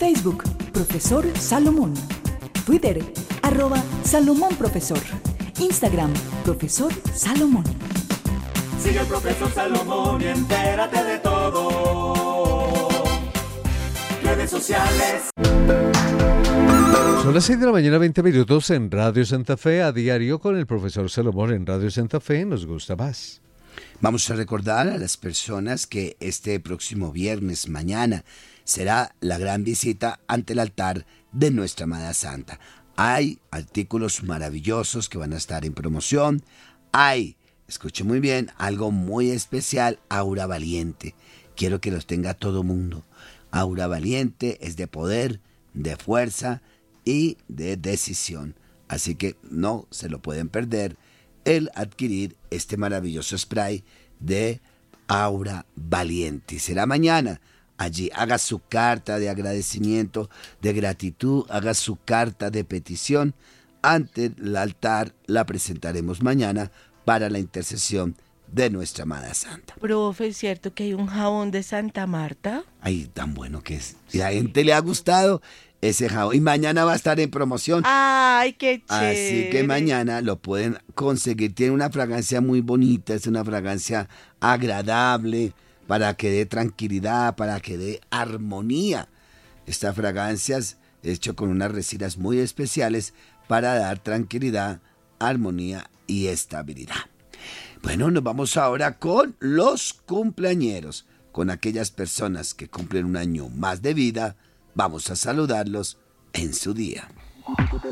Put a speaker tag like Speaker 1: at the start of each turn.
Speaker 1: Facebook, Profesor Salomón. Twitter, @Salomón Profesor. Instagram, Profesor Salomón.
Speaker 2: Sigue al Profesor Salomón y entérate de todo. Redes sociales.
Speaker 3: Son las 6 de la mañana, 20 minutos en Radio Santa Fe, a diario con el Profesor Salomón en Radio Santa Fe. Nos gusta más.
Speaker 4: Vamos a recordar a las personas que este próximo viernes, mañana, será la gran visita ante el altar de Nuestra Amada Santa. Hay artículos maravillosos que van a estar en promoción. Hay, escuche muy bien, algo muy especial, Aura Valiente. Quiero que los tenga todo mundo. Aura Valiente es de poder, de fuerza y de decisión. Así que no se lo pueden perder el adquirir este maravilloso spray de Aura Valiente. Será mañana. Allí haga su carta de agradecimiento, de gratitud, haga su carta de petición. Ante el altar la presentaremos mañana para la intercesión de Nuestra Amada Santa.
Speaker 5: Profe, ¿es cierto que hay un jabón de Santa Marta?
Speaker 4: Ay, tan bueno que es. Y a la gente le ha gustado ese jabón. Y mañana va a estar en promoción.
Speaker 5: ¡Ay, qué chévere!
Speaker 4: Así que mañana lo pueden conseguir. Tiene una fragancia muy bonita, es una fragancia agradable para que dé tranquilidad, para que dé armonía. Esta fragancia es hecha con unas resinas muy especiales para dar tranquilidad, armonía y estabilidad. Bueno, nos vamos ahora con los cumpleañeros, con aquellas personas que cumplen un año más de vida. Vamos a saludarlos en su día.